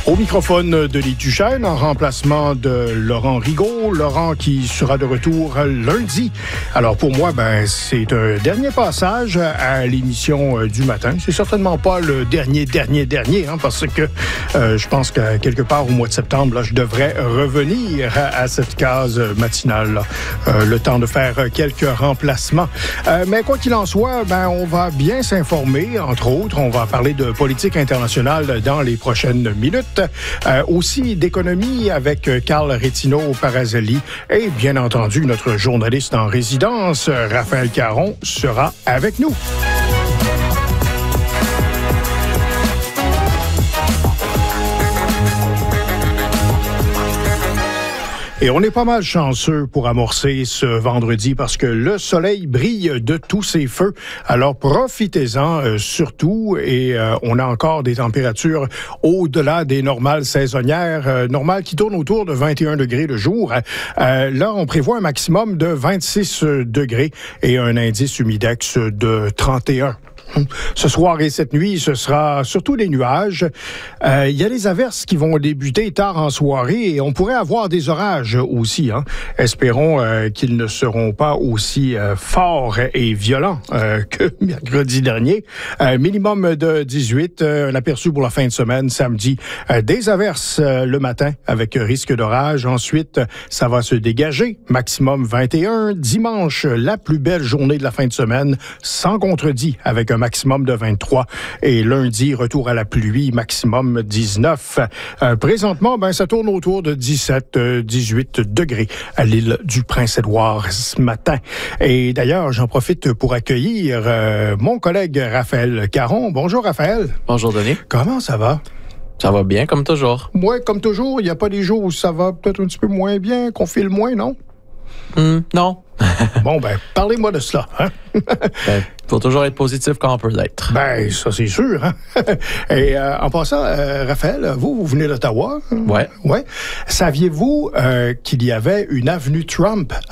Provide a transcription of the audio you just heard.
Au microphone de Denis Duchesne, en remplacement de Laurent Rigaud. Laurent qui sera de retour lundi. Alors pour moi, c'est un dernier passage à l'émission du matin. C'est certainement pas le dernier, parce que je pense que quelque part au mois de septembre, là, je devrais revenir à cette case matinale. Le temps de faire quelques remplacements. Mais quoi qu'il en soit, on va bien s'informer. Entre autres, on va parler de politique internationale dans les prochaines minutes. Aussi d'économie avec Carl Rétinaud-Parazelli et bien entendu notre journaliste en résidence, Raphaël Caron, sera avec nous. Et on est pas mal chanceux pour amorcer ce vendredi parce que le soleil brille de tous ses feux. Alors profitez-en surtout et on a encore des températures au-delà des normales saisonnières, normales qui tournent autour de 21 degrés le jour. Là, on prévoit un maximum de 26 degrés et un indice humidex de 31. Ce soir et cette nuit, ce sera surtout des nuages. Il y a des averses qui vont débuter tard en soirée et on pourrait avoir des orages aussi. Espérons qu'ils ne seront pas aussi forts et violents que mercredi dernier. Minimum de 18, un aperçu pour la fin de semaine, samedi. Des averses le matin avec risque d'orage. Ensuite, ça va se dégager. Maximum 21. Dimanche, la plus belle journée de la fin de semaine, sans contredit, avec un maximum de 23. Et lundi, retour à la pluie, maximum 19. Présentement, ça tourne autour de 17-18 degrés à l'île du Prince-Édouard ce matin. Et d'ailleurs, j'en profite pour accueillir mon collègue Raphaël Caron. Bonjour Raphaël. Bonjour Denis. Comment ça va? Ça va bien, comme toujours. Oui, comme toujours. Il n'y a pas des jours où ça va peut-être un petit peu moins bien, qu'on file moins, non? Non. Bon, parlez-moi de cela. Faut toujours être positif quand on peut l'être. Ça, c'est sûr. Et en passant, Raphaël, vous venez d'Ottawa? Ouais. Ouais. Saviez-vous qu'il y avait une avenue Trump